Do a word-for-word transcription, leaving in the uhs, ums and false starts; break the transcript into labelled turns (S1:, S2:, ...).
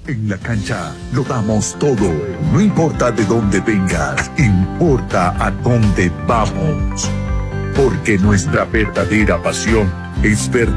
S1: En la cancha lo damos todo. No importa de dónde vengas, importa a dónde vamos. Porque nuestra verdadera pasión es ver